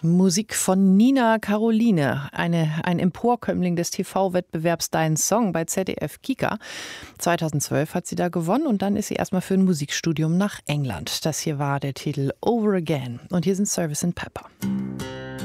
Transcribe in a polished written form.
Musik von Nina Caroline, ein Emporkömmling des TV-Wettbewerbs Dein Song bei ZDF Kika. 2012 hat sie da gewonnen und dann ist sie erstmal für ein Musikstudium nach England. Das hier war der Titel Over Again und hier sind Service and Pepper.